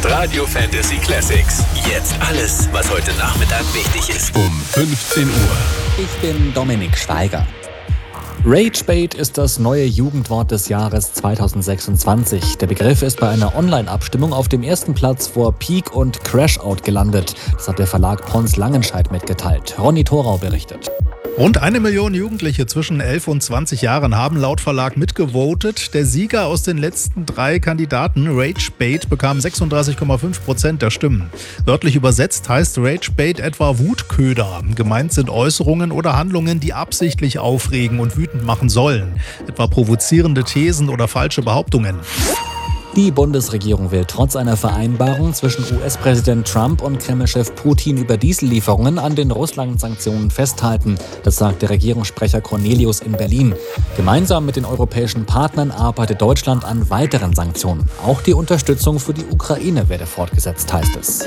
ist Radio Fantasy Classics. Jetzt alles, was heute Nachmittag wichtig ist. Um 15 Uhr. Ich bin Dominik Steiger. Ragebait ist das neue Jugendwort des Jahres 2026. Der Begriff ist bei einer Online-Abstimmung auf dem ersten Platz vor Peak und Crashout gelandet. Das hat der Verlag Pons Langenscheidt mitgeteilt. Ronny Thorau berichtet. Rund 1 Million Jugendliche zwischen 11 und 20 Jahren haben laut Verlag mitgevotet. Der Sieger aus den letzten 3 Kandidaten, Ragebait, bekam 36,5% der Stimmen. Wörtlich übersetzt heißt Ragebait etwa Wutköder. Gemeint sind Äußerungen oder Handlungen, die absichtlich aufregen und wütend machen sollen. Etwa provozierende Thesen oder falsche Behauptungen. Die Bundesregierung will trotz einer Vereinbarung zwischen US-Präsident Trump und Kreml-Chef Putin über Diesellieferungen an den Russland-Sanktionen festhalten. Das sagt der Regierungssprecher Cornelius in Berlin. Gemeinsam mit den europäischen Partnern arbeitet Deutschland an weiteren Sanktionen. Auch die Unterstützung für die Ukraine werde fortgesetzt, heißt es.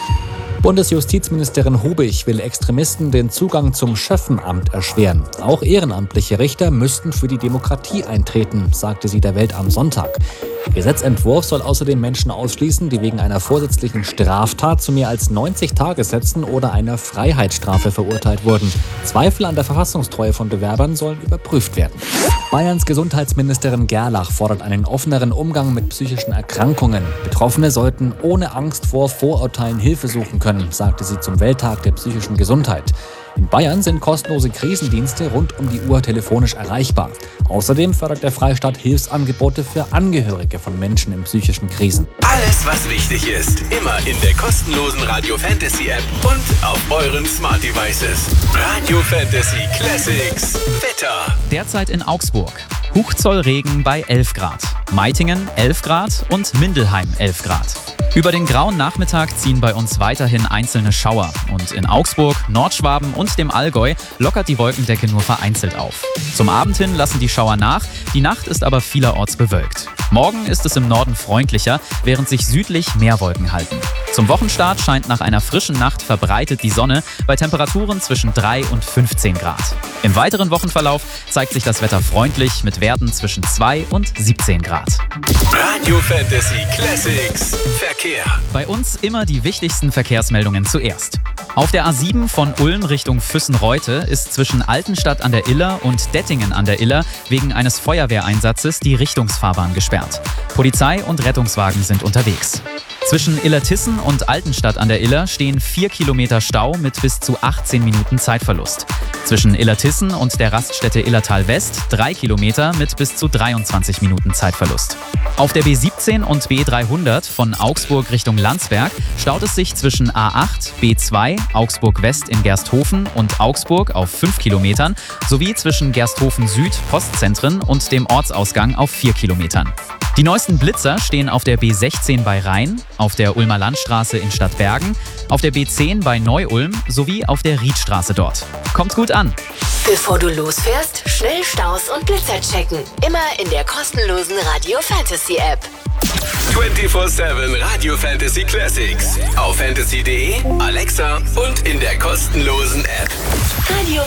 Bundesjustizministerin Hubich will Extremisten den Zugang zum Schöffenamt erschweren. Auch ehrenamtliche Richter müssten für die Demokratie eintreten, sagte sie der Welt am Sonntag. Der Gesetzentwurf soll außerdem Menschen ausschließen, die wegen einer vorsätzlichen Straftat zu mehr als 90 Tagessätzen oder einer Freiheitsstrafe verurteilt wurden. Zweifel an der Verfassungstreue von Bewerbern sollen überprüft werden. Bayerns Gesundheitsministerin Gerlach fordert einen offeneren Umgang mit psychischen Erkrankungen. Betroffene sollten ohne Angst vor Vorurteilen Hilfe suchen können, sagte sie zum Welttag der psychischen Gesundheit. In Bayern sind kostenlose Krisendienste rund um die Uhr telefonisch erreichbar. Außerdem fördert der Freistaat Hilfsangebote für Angehörige von Menschen in psychischen Krisen. Alles, was wichtig ist, immer in der kostenlosen Radio Fantasy App und auf euren Smart Devices. Radio Fantasy Classics. Wetter. Derzeit in Augsburg. Hochzollregen bei 11 Grad. Meitingen 11 Grad und Mindelheim 11 Grad. Über den grauen Nachmittag ziehen bei uns weiterhin einzelne Schauer. Und in Augsburg, Nordschwaben und dem Allgäu lockert die Wolkendecke nur vereinzelt auf. Zum Abend hin lassen die Schauer nach, die Nacht ist aber vielerorts bewölkt. Morgen ist es im Norden freundlicher, während sich südlich mehr Wolken halten. Zum Wochenstart scheint nach einer frischen Nacht verbreitet die Sonne bei Temperaturen zwischen 3 und 15 Grad. Im weiteren Wochenverlauf zeigt sich das Wetter freundlich mit Werten zwischen 2 und 17 Grad. Radio Fantasy Classics. Verkehr. Bei uns immer die wichtigsten Verkehrsmeldungen zuerst. Auf der A7 von Ulm Richtung Füssen-Reute ist zwischen Altenstadt an der Iller und Dettingen an der Iller wegen eines Feuerwehreinsatzes die Richtungsfahrbahn gesperrt. Polizei und Rettungswagen sind unterwegs. Zwischen Illertissen und Altenstadt an der Iller stehen 4 Kilometer Stau mit bis zu 18 Minuten Zeitverlust. Zwischen Illertissen und der Raststätte Illertal West 3 Kilometer mit bis zu 23 Minuten Zeitverlust. Auf der B17 und B300 von Augsburg Richtung Landsberg staut es sich zwischen A8, B2, Augsburg West in Gersthofen und Augsburg auf 5 Kilometern sowie zwischen Gersthofen Süd, Postzentren und dem Ortsausgang auf 4 Kilometern. Die neuesten Blitzer stehen auf der B16 bei Rhein, auf der Ulmer Landstraße in Stadtbergen, auf der B10 bei Neu-Ulm sowie auf der Riedstraße dort. Kommt gut an! Bevor du losfährst, schnell Staus und Blitzer checken. Immer in der kostenlosen Radio Fantasy App. 24/7 Radio Fantasy Classics. Auf fantasy.de, Alexa und in der kostenlosen App. Radio